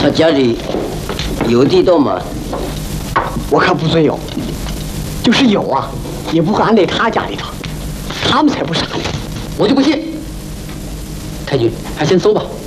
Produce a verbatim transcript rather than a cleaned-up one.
他家里有地洞吗？ 我可不准有，就是有啊，也不会安在他家里头，他们才不傻呢。 我就不信。太君，还先搜吧。